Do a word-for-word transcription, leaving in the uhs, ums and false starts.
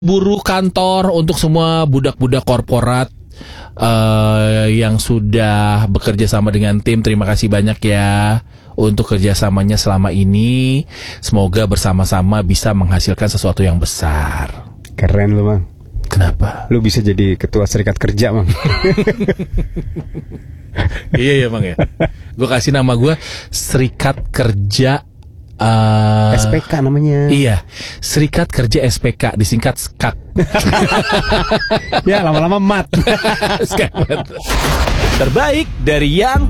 buruh kantor, untuk semua budak-budak korporat uh, yang sudah bekerja sama dengan tim, terima kasih banyak ya untuk kerjasamanya selama ini. Semoga bersama-sama bisa menghasilkan sesuatu yang besar. Keren lu, Bang. Kenapa? Lu bisa jadi ketua serikat kerja, Bang. Iya ya, Bang ya. Gue kasih nama gue Serikat Kerja uh, S P K namanya. Iya, Serikat Kerja S P K, disingkat S K A K. Ya, lama-lama mat. Terbaik dari yang